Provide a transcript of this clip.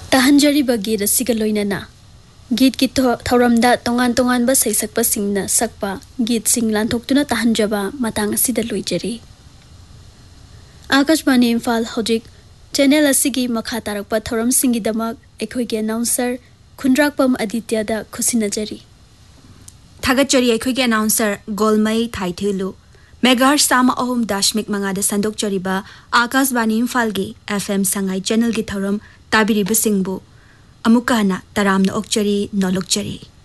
ताहंजरीब गीत असिगा लोइनना गीत की थौरमदा तोंगान तोंगानबा सैसक्पा सिंगना सकपा गीत सिंग लांथोक्तुना ताहंजबा मतंग असिदा लोइजरी। आकाशवाणी इम्फाल हौजिक चैनल असिगी मखा तारकपा थौरम सिंगिदमक एखोइगे अनाउंसर खुंद्राकपम आदित्यदा खुसिनजरी। थागतचरी एखोइगे अनाउंसर गोलमई थाइथिलु मेगाहर्ट्ज सामा अहोम दाशमिक मंगादा संदोकचरीबा आकाशवाणी इम्फालगी FM संगाई चैनल की थौरम ताबिरिबसिंगबु अमुकाना तरामना ओकचरी नोलुकचरी।